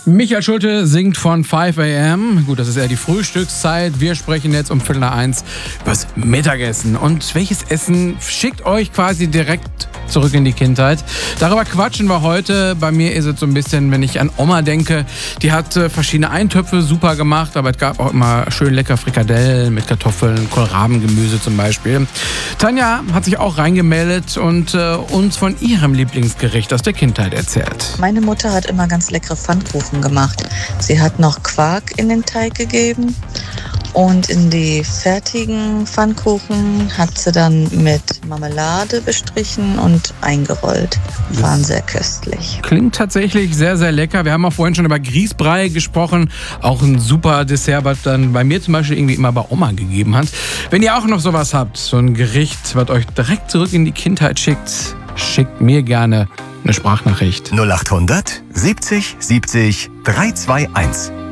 Michael Schulte singt von 5 a.m. Gut, das ist eher die Frühstückszeit. Wir sprechen jetzt um 12:45 über das Mittagessen. Und welches Essen schickt euch quasi direkt zurück in die Kindheit? Darüber quatschen wir heute. Bei mir ist es so ein bisschen, wenn ich an Oma denke, die hat verschiedene Eintöpfe super gemacht, aber es gab auch immer schön lecker Frikadellen mit Kartoffeln, Kohlrabengemüse zum Beispiel. Tanja hat sich auch reingemeldet und uns von ihrem Lieblingsgericht aus der Kindheit erzählt. Meine Mutter hat immer ganz leckere Pfannkuchen gemacht. Sie hat noch Quark in den Teig gegeben und in die fertigen Pfannkuchen hat sie dann mit Marmelade bestrichen und eingerollt. Waren sehr köstlich. Klingt tatsächlich sehr, sehr lecker. Wir haben auch vorhin schon über Grießbrei gesprochen. Auch ein super Dessert, was dann bei mir zum Beispiel irgendwie immer bei Oma gegeben hat. Wenn ihr auch noch sowas habt, so ein Gericht, was euch direkt zurück in die Kindheit schickt, schickt mir gerne eine Sprachnachricht. 0800 70 70 321.